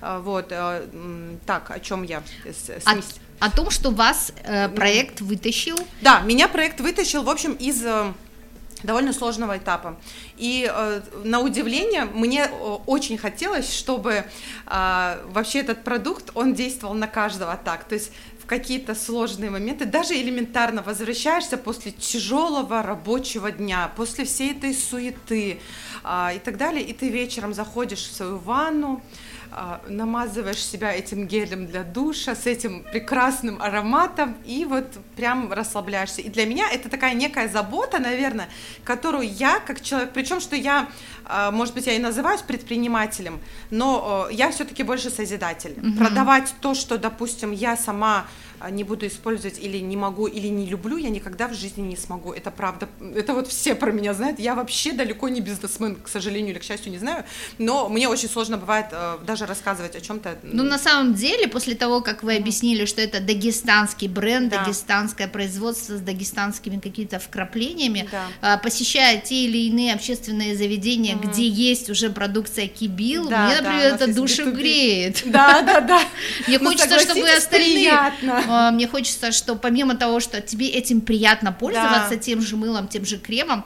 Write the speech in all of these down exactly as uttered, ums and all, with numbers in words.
Вот, так, о чем я? О, о том, что вас э, проект вытащил. Да, меня проект вытащил, в общем, из довольно сложного этапа. И э, на удивление мне очень хотелось, чтобы э, вообще этот продукт, он действовал на каждого так. То есть в какие-то сложные моменты, даже элементарно возвращаешься после тяжелого рабочего дня, после всей этой суеты э, и так далее, и ты вечером заходишь в свою ванну, намазываешь себя этим гелем для душа с этим прекрасным ароматом и вот прям расслабляешься. И для меня это такая некая забота, наверное, которую я как человек, причем что я, может быть, я и называюсь предпринимателем, но я все-таки больше созидатель. Mm-hmm. Продавать то, что, допустим, я сама не буду использовать или не могу, или не люблю, я никогда в жизни не смогу. Это правда. Это вот все про меня знают. Я вообще далеко не бизнесмен, к сожалению или к счастью, не знаю. Но мне очень сложно бывает э, даже рассказывать о чем-то. Ну, на самом деле, после того, как вы объяснили, что это дагестанский бренд, да. дагестанское производство с дагестанскими какими-то вкраплениями, да. э, посещая те или иные общественные заведения, mm-hmm. где есть уже продукция Кибил, да, мне, например, да, это душу греет. Да, да, да. Мне хочется, чтобы остальные... Мне хочется, что помимо того, что тебе этим приятно пользоваться, да. тем же мылом, тем же кремом,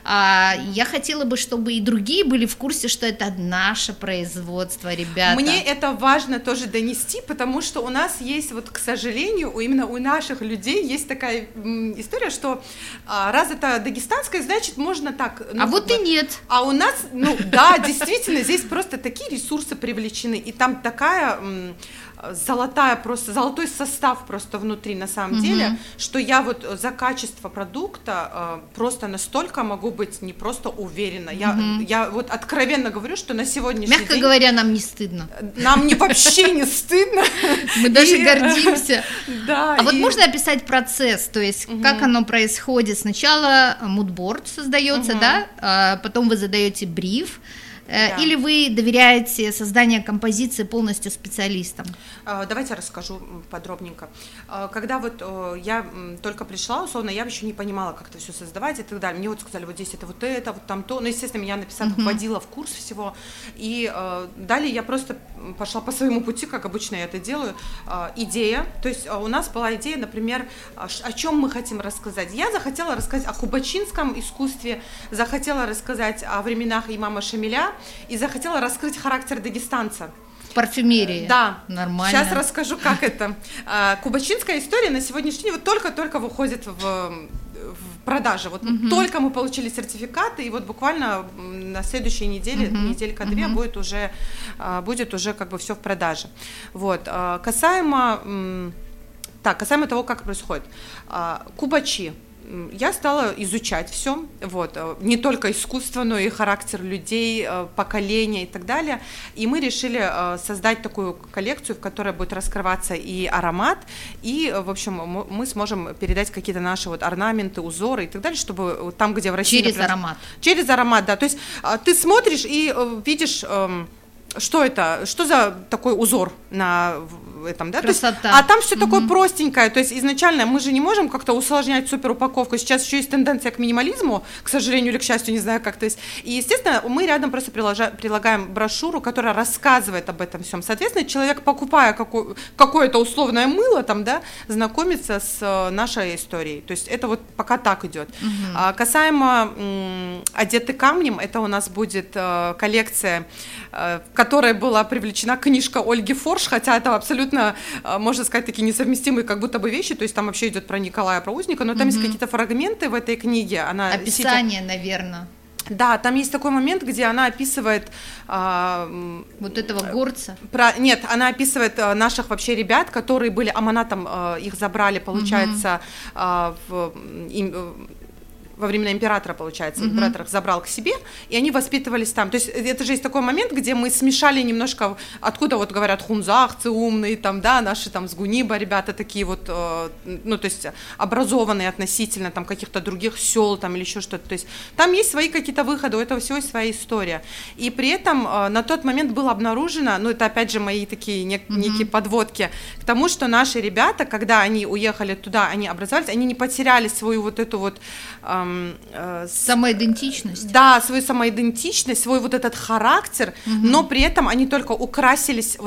я хотела бы, чтобы и другие были в курсе, что это наше производство, ребята. Мне это важно тоже донести, потому что у нас есть, вот, к сожалению, именно у наших людей есть такая история, что раз это дагестанское, значит, можно так. Ну, а вот бы, и нет. А у нас, ну да, действительно, здесь просто такие ресурсы привлечены, и там такая... золотая просто, золотой состав просто внутри на самом uh-huh. деле, что я вот за качество продукта э, просто настолько могу быть не просто уверена. Я, uh-huh. я вот откровенно говорю, что на сегодняшний Мягко день... говоря, нам не стыдно. Нам не вообще не стыдно. Мы даже гордимся. Да. А вот можно описать процесс, то есть как оно происходит? Сначала мудборд создается, да, потом вы задаете бриф. Да. Или вы доверяете создание композиции полностью специалистам? Давайте расскажу подробненько. Когда вот я только пришла, условно, я еще не понимала, как это все создавать и так далее. Мне вот сказали, вот здесь это вот это, вот там то. Ну, естественно, меня написано, uh-huh. вводила в курс всего. И далее я просто пошла по своему пути, как обычно я это делаю. Идея. То есть у нас была идея, например, о чем мы хотим рассказать. Я захотела рассказать о кубачинском искусстве, захотела рассказать о временах имама Шамиля, и захотела раскрыть характер дагестанца. В парфюмерии? Да. Нормально. Сейчас расскажу, как это. Кубачинская история на сегодняшний день вот только-только выходит в, в продажу. Вот uh-huh. только мы получили сертификаты, и вот буквально на следующей неделе, uh-huh. неделька-две, uh-huh. будет уже, будет уже как бы все в продаже. Вот. Касаемо, так, касаемо того, как происходит. Кубачи. Я стала изучать все, вот, не только искусство, но и характер людей, поколения и так далее. И мы решили создать такую коллекцию, в которой будет раскрываться и аромат, и, в общем, мы сможем передать какие-то наши вот орнаменты, узоры и так далее, чтобы там, где в России... Через например, аромат. Через аромат, да. То есть ты смотришь и видишь... Что это? Что за такой узор на этом, да? Красота. То есть, а там все угу. такое простенькое. То есть изначально мы же не можем как-то усложнять супер упаковку. Сейчас еще есть тенденция к минимализму, к сожалению или к счастью, не знаю как. То есть, и, естественно, мы рядом просто приложа, прилагаем брошюру, которая рассказывает об этом всем. Соответственно, человек, покупая какое, какое-то условное мыло, там, да, знакомится с нашей историей. То есть это вот пока так идет. Угу. А, касаемо м, одеты камнем, это у нас будет э, коллекция, э, в которой была привлечена книжка Ольги Форш, хотя это абсолютно, можно сказать, такие несовместимые как будто бы вещи, то есть там вообще идет про Николая Проузника, но там mm-hmm. есть какие-то фрагменты в этой книге. Она Описание, сидя... наверное. Да, там есть такой момент, где она описывает... А, вот этого горца? Про, нет, она описывает а, наших вообще ребят, которые были аманатом, а, их забрали, получается, mm-hmm. а, в... Им, во времена императора, получается, uh-huh. император их забрал к себе, и они воспитывались там. То есть это же есть такой момент, где мы смешали немножко, откуда вот говорят хунзахцы умные, там, да, наши там сгуниба, ребята такие вот, э, ну, то есть образованные относительно там каких-то других сел там или еще что-то. То есть там есть свои какие-то выходы, у этого всего есть своя история. И при этом э, на тот момент было обнаружено, ну, это опять же мои такие нек- uh-huh. некие подводки к тому, что наши ребята, когда они уехали туда, они образовались, они не потеряли свою вот эту вот э, самоидентичность. Да, свою самоидентичность, свой вот этот характер, угу. но при этом они только украсились